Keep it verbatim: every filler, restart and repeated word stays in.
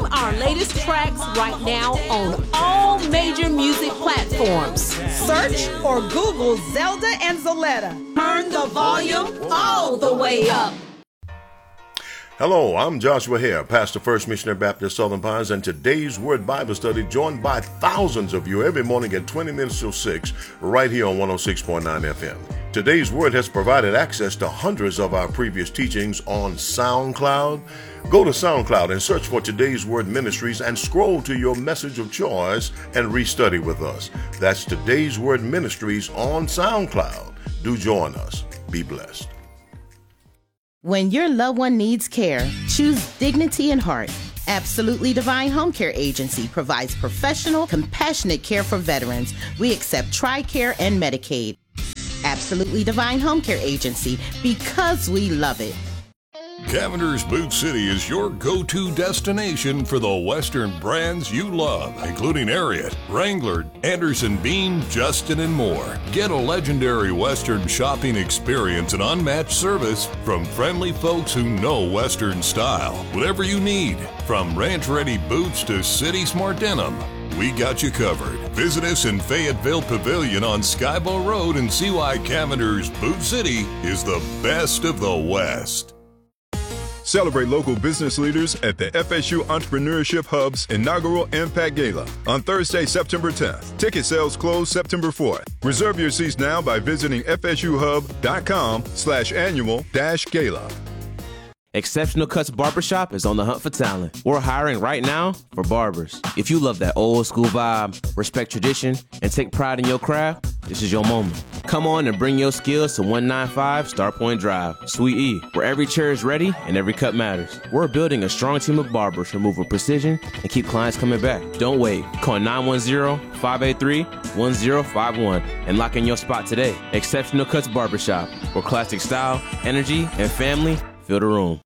Stream our latest tracks right now on all major music platforms. Search or Google Zelda and Zoletta. Turn the volume all the way up. Hello, I'm Joshua Hare, pastor First Missionary Baptist Southern Pines, and today's Word Bible Study joined by thousands of you every morning at twenty minutes till six, right here on one oh six point nine F M. Today's Word has provided access to hundreds of our previous teachings on SoundCloud. Go to SoundCloud and search for Today's Word Ministries and scroll to your message of choice and restudy with us. That's Today's Word Ministries on SoundCloud. Do join us. Be blessed. When your loved one needs care, choose Dignity and Heart. Absolutely Divine Home Care Agency provides professional, compassionate care for veterans. We accept TRICARE and Medicaid. Absolutely Divine Home Care Agency, because we love it. Cavender's Boot City is your go-to destination for the Western brands you love, including Ariat, Wrangler, Anderson Bean, Justin, and more. Get a legendary Western shopping experience and unmatched service from friendly folks who know Western style. Whatever you need, from ranch-ready boots to city-smart denim, we got you covered. Visit us in Fayetteville Pavilion on Skybo Road and see why Cavender's Boot City is the best of the West. Celebrate local business leaders at the F S U Entrepreneurship Hub's inaugural Impact Gala on Thursday, September tenth. Ticket sales close September fourth. Reserve your seats now by visiting fsuhub.com slash annual dash gala. Exceptional Cuts Barbershop is on the hunt for talent. We're hiring right now for barbers. If you love that old school vibe, respect tradition, and take pride in your craft, this is your moment. Come on and bring your skills to one ninety-five Star Point Drive, Suite E, where every chair is ready and every cut matters. We're building a strong team of barbers who move with precision and keep clients coming back. Don't wait. Call nine one zero, five eight three, one zero five one and lock in your spot today. Exceptional Cuts Barbershop, where classic style, energy, and family fill the room.